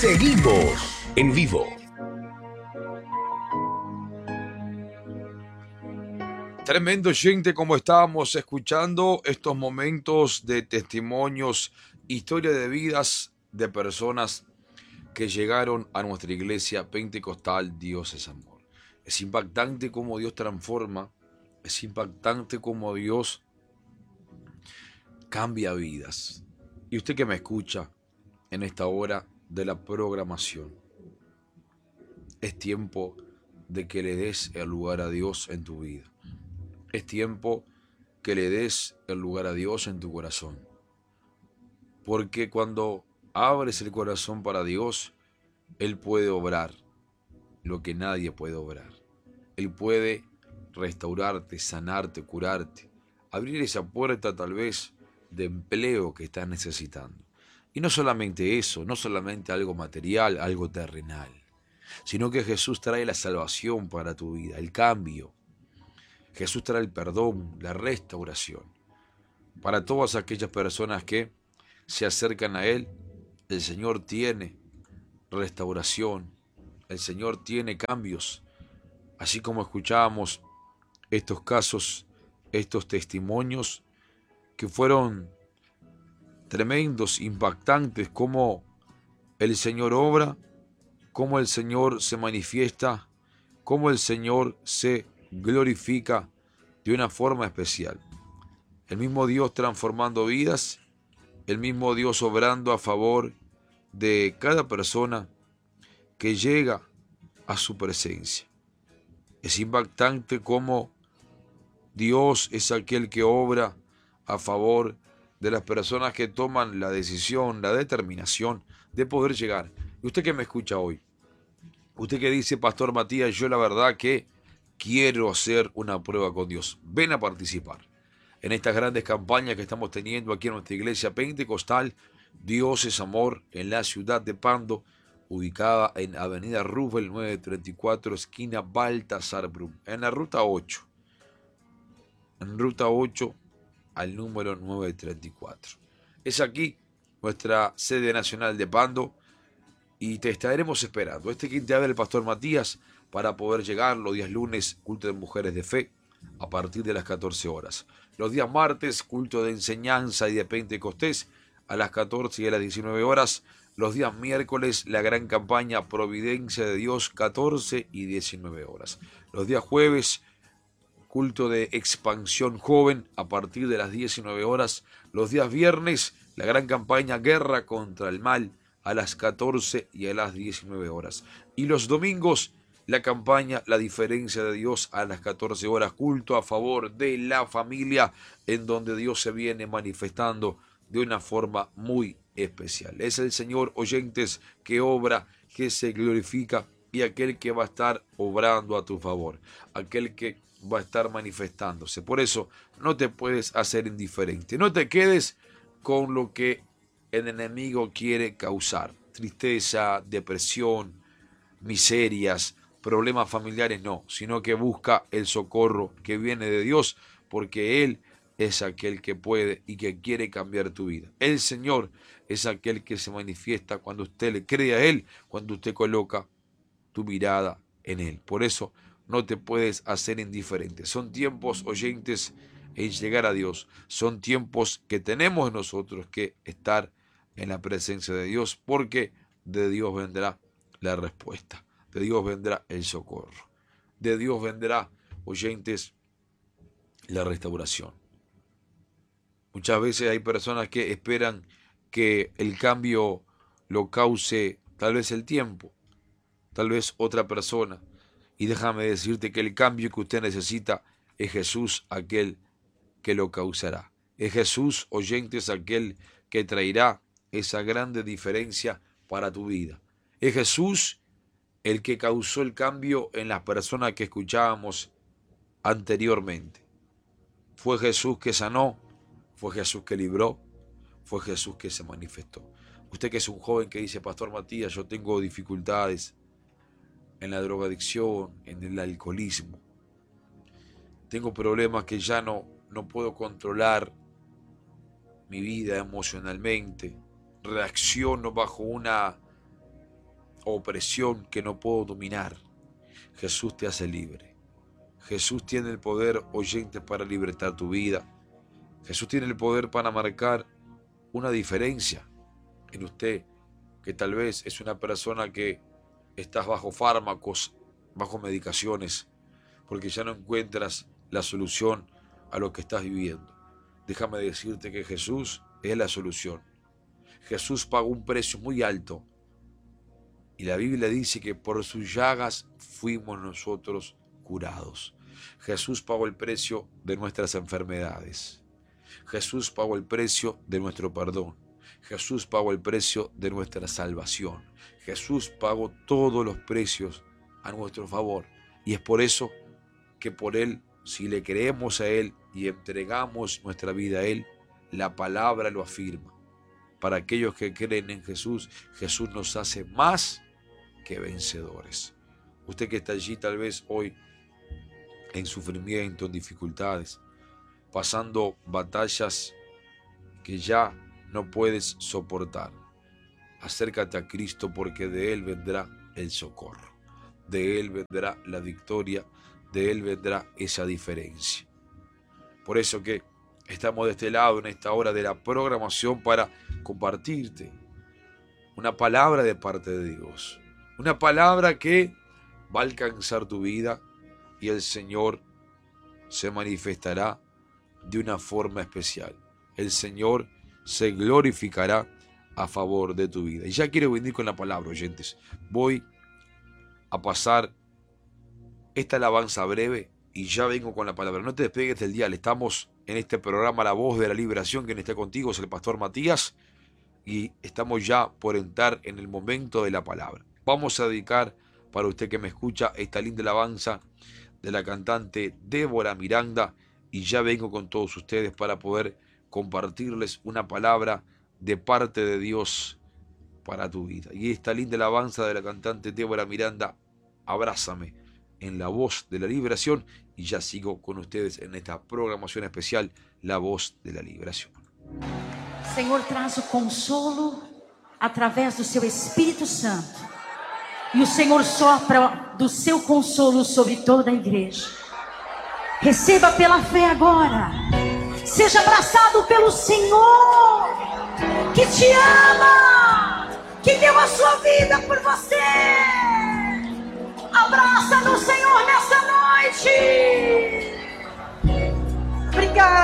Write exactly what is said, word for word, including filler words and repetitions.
Seguimos en vivo. Tremendo, gente, como estábamos escuchando estos momentos de testimonios, historia de vidas de personas que llegaron a nuestra iglesia pentecostal. Dios es amor. Es impactante cómo Dios transforma, es impactante cómo Dios cambia vidas. Y usted que me escucha en esta hora de la programación, es tiempo de que le des el lugar a Dios en tu vida. Es tiempo que le des el lugar a Dios en tu corazón. Porque cuando abres el corazón para Dios, Él puede obrar lo que nadie puede obrar. Él puede restaurarte, sanarte, curarte, abrir esa puerta tal vez de empleo que estás necesitando. Y no solamente eso, no solamente algo material, algo terrenal, sino que Jesús trae la salvación para tu vida, el cambio. Jesús trae el perdón, la restauración. Para todas aquellas personas que se acercan a Él, el Señor tiene restauración, el Señor tiene cambios. Así como escuchábamos estos casos, estos testimonios que fueron tremendos, impactantes, cómo el Señor obra, cómo el Señor se manifiesta, cómo el Señor se glorifica de una forma especial. El mismo Dios transformando vidas, el mismo Dios obrando a favor de cada persona que llega a su presencia. Es impactante cómo Dios es aquel que obra a favor de las personas que toman la decisión, la determinación de poder llegar. Y usted que me escucha hoy, usted que dice, Pastor Matías, yo la verdad que quiero hacer una prueba con Dios. Ven a participar en estas grandes campañas que estamos teniendo aquí en nuestra iglesia pentecostal. Dios es amor, en la ciudad de Pando, ubicada en Avenida Rubel novecientos treinta y cuatro, esquina Baltasar Brum, en la ruta ocho. En ruta ocho al número novecientos treinta y cuatro. Es aquí nuestra sede nacional de Pando y te estaremos esperando. Este quien te habla el Pastor Matías para poder llegar los días lunes, culto de mujeres de fe, a partir de las catorce horas. Los días martes, culto de enseñanza y de Pentecostés, a las catorce y a las diecinueve horas. Los días miércoles, la gran campaña Providencia de Dios, catorce y diecinueve horas. Los días jueves, culto de expansión joven, a partir de las diecinueve horas. Los días viernes, la gran campaña Guerra contra el Mal, a las catorce y a las diecinueve horas. Y los domingos, la campaña La Diferencia de Dios, a las catorce horas, culto a favor de la familia, en donde Dios se viene manifestando de una forma muy especial. Es el Señor, oyentes, que obra, que se glorifica, y aquel que va a estar obrando a tu favor, aquel que va a estar manifestándose. Por eso no te puedes hacer indiferente, no te quedes con lo que el enemigo quiere causar: tristeza, depresión, miserias, problemas familiares. No, sino que busca el socorro que viene de Dios, porque Él es aquel que puede y que quiere cambiar tu vida. El Señor es aquel que se manifiesta cuando usted le cree a Él, cuando usted coloca tu mirada en Él. Por eso no te puedes hacer indiferente. Son tiempos, oyentes, en llegar a Dios. Son tiempos que tenemos nosotros que estar en la presencia de Dios, porque de Dios vendrá la respuesta. De Dios vendrá el socorro. De Dios vendrá, oyentes, la restauración. Muchas veces hay personas que esperan que el cambio lo cause tal vez el tiempo, tal vez otra persona. Y déjame decirte que el cambio que usted necesita es Jesús, aquel que lo causará. Es Jesús, oyentes, aquel que traerá esa grande diferencia para tu vida. Es Jesús el que causó el cambio en las personas que escuchábamos anteriormente. Fue Jesús que sanó, fue Jesús que libró, fue Jesús que se manifestó. Usted que es un joven que dice, Pastor Matías, yo tengo dificultades en la drogadicción, en el alcoholismo. Tengo problemas que ya no, no puedo controlar mi vida emocionalmente. Reacciono bajo una opresión que no puedo dominar, Jesús te hace libre. Jesús tiene el poder, oyentes, para libertar tu vida. Jesús tiene el poder para marcar una diferencia en usted, que tal vez es una persona que estás bajo fármacos, bajo medicaciones, porque ya no encuentras la solución a lo que estás viviendo. Déjame decirte que Jesús es la solución. Jesús pagó un precio muy alto y la Biblia dice que por sus llagas fuimos nosotros curados. Jesús pagó el precio de nuestras enfermedades. Jesús pagó el precio de nuestro perdón. Jesús pagó el precio de nuestra salvación. Jesús pagó todos los precios a nuestro favor. Y es por eso que por Él, si le creemos a Él y entregamos nuestra vida a Él, la palabra lo afirma. Para aquellos que creen en Jesús, Jesús nos hace más que vencedores. Usted que está allí tal vez hoy en sufrimiento, en dificultades, pasando batallas que ya no puedes soportar, acércate a Cristo, porque de Él vendrá el socorro, de Él vendrá la victoria, de Él vendrá esa diferencia. Por eso que estamos de este lado en esta hora de la programación para compartirte una palabra de parte de Dios, una palabra que va a alcanzar tu vida y el Señor se manifestará de una forma especial. El Señor se glorificará a favor de tu vida. Y ya quiero venir con la palabra, oyentes. Voy a pasar esta alabanza breve y ya vengo con la palabra. No te despegues del dial. Estamos en este programa La Voz de la Liberación. Quien está contigo es el pastor Matías y estamos ya por entrar en el momento de la palabra. Vamos a dedicar para usted que me escucha esta linda alabanza de la cantante Débora Miranda y ya vengo con todos ustedes para poder compartirles una palabra de parte de Dios para tu vida. Y esta linda alabanza de la cantante Débora Miranda, Abrázame, en La Voz de la Liberación, y ya sigo con ustedes en esta programación especial, La Voz de la Liberación. Senhor, traz o consolo através do seu Espírito Santo. E o Senhor sopra do seu consolo sobre toda a igreja. Receba pela fé agora. Seja abraçado pelo Senhor, que te ama, que deu a sua vida por você. Abraça no Senhor nessa noite. Obrigada.